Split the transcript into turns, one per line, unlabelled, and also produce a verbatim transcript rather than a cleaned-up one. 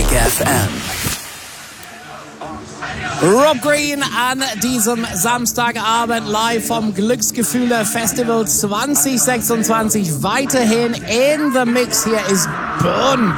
F M.
Rob Green an diesem Samstagabend live vom Glücksgefühle Festival zwanzig sechsundzwanzig. Weiterhin in the mix. Hier ist Bunt.